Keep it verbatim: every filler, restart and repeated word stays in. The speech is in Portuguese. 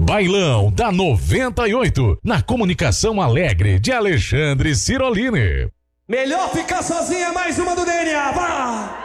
Bailão da noventa e oito, na comunicação alegre de Alexandre Cirolini. Melhor ficar sozinha, mais uma do D N A, vá!